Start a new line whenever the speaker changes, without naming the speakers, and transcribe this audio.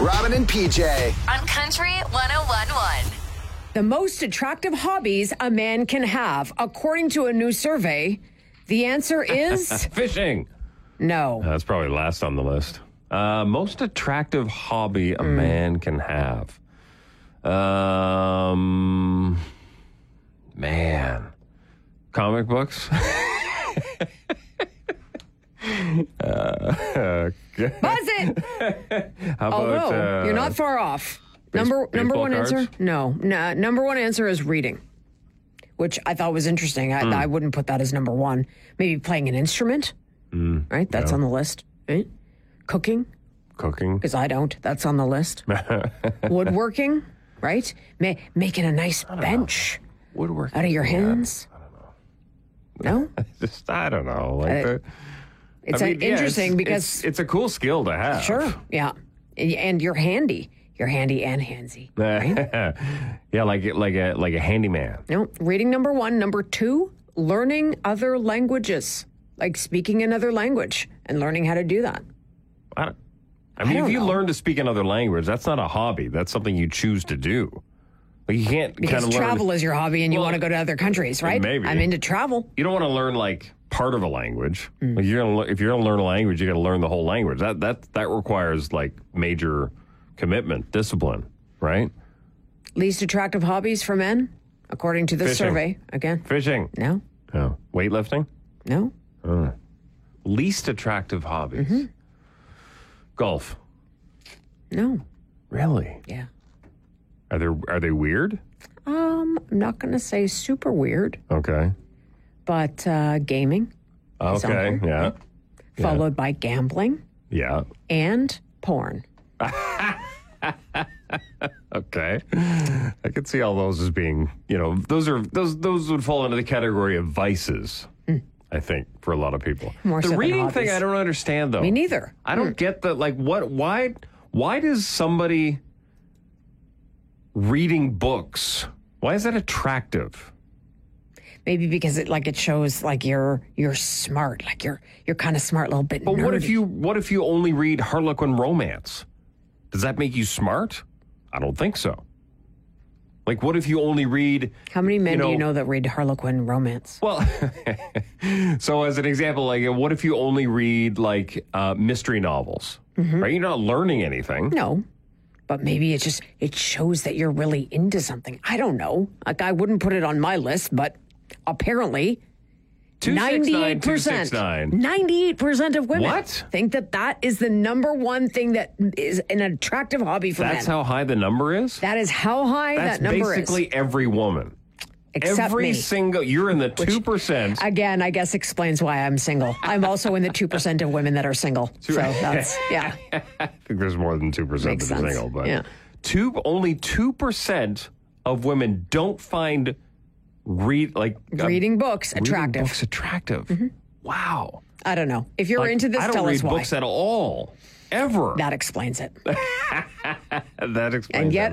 Robin and PJ.
On Country 101.1.
The most attractive hobbies a man can have, according to a new survey, the answer is
Fishing.
no.
That's probably last on the list. Most attractive hobby a man can have. Man. Comic books?
Buzz it!
How about,
Although, you're not far off. Number
baseball
one
cards?
answer? No. Number one answer is reading, which I thought was interesting. I wouldn't put that as number one. Maybe playing an instrument, right? That's on the list, right? Cooking,
Cooking?
because I don't. That's on the list. Woodworking, right? Making a nice bench
Woodworking.
out of your hands. No?
Just, I don't know.
It's interesting because...
It's a cool skill to have.
Sure, yeah. And you're handy. You're handy and handsy. Right?
Yeah, like a handyman.
No, reading number one. Number two, learning other languages, like speaking another language and learning how to do that.
I mean,
don't
if you
know.
learn to speak another language, that's not a hobby. That's something you choose to do. Like you can't
Because
kind of learn.
travel is your hobby and you
Well,
want to go to other countries, right?
maybe.
I'm into travel.
You don't want to learn like part of a language. Like if you're gonna learn a language, you got to learn the whole language. That requires like major commitment, discipline, right?
Least attractive hobbies for men, according to this
Fishing.
survey. Again,
Fishing.
no,
Oh. Weightlifting.
no.
Least attractive hobbies. Golf.
No.
Really?
Yeah.
Are they weird?
I'm not going to say super weird,
Okay.
but gaming,
Okay. Yeah.
followed by gambling
Yeah.
and porn.
Okay. I could see all those as being, those would fall into the category of vices, I think, for a lot of people.
More
the
so than
reading
hobbies.
thing I don't understand though.
Me neither.
I don't get the why does somebody reading books, why is that attractive?
Maybe because it shows like you're smart, like you're kind of smart, little bit.
But
nerdy.
what if you only read Harlequin romance? Does that make you smart? I don't think so. Like, what if you only read...
How many men do you know that read Harlequin romance?
Well, so as an example, like, what if you only read, like, mystery novels? Right? You're not learning anything.
No, but maybe it shows that you're really into something. I don't know. Like, I wouldn't put it on my list, but apparently
269-269.
98% of women
What?
think that is the number one thing that is an attractive hobby for
That's
men.
how high the number is?
That is how high
That's
that number
basically
is.
every woman.
Except
Every
me.
single... You're in the 2%.
Again, I guess explains why I'm single. I'm also in the 2% of women that are single. So that's, yeah.
I think there's more than 2%
Makes
that are
sense.
single, but
Yeah.
only 2% of women don't find
Reading books attractive.
Reading books attractive. Wow.
I don't know. If you're
Like,
into this,
I don't
tell
read
us why.
books at all, ever.
That explains it.
That explains
And yet